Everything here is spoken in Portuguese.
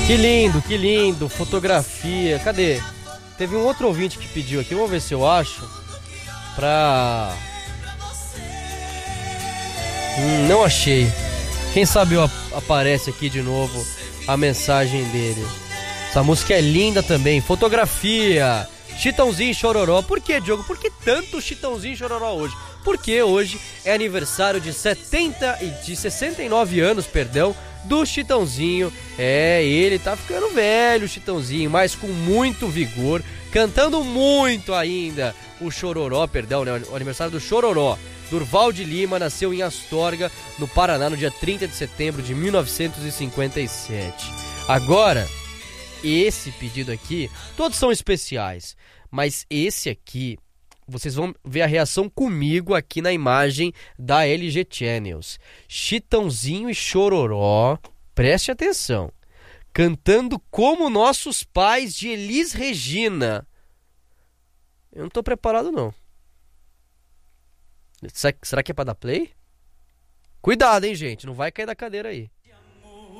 Que lindo, fotografia. Cadê? Teve um outro ouvinte que pediu aqui, vamos ver se eu acho. Não achei. Quem sabe aparece aqui de novo a mensagem dele. Essa música é linda também. Fotografia. Chitãozinho e Chororó. Por que, Diogo? Por que tanto Chitãozinho e Chororó hoje? Porque hoje é aniversário de 69 anos, do Chitãozinho. Ele tá ficando velho, o Chitãozinho, mas com muito vigor, cantando muito ainda o Chororó, né? O aniversário do Chororó. Durval de Lima nasceu em Astorga, no Paraná, no dia 30 de setembro de 1957. Agora, esse pedido aqui, todos são especiais, mas esse aqui, vocês vão ver a reação comigo aqui na imagem da LG Channels. Chitãozinho e Chororó, preste atenção, cantando Como Nossos Pais, de Elis Regina. Eu não tô preparado, não. Será que é pra dar play? Cuidado, hein, gente, não vai cair da cadeira aí.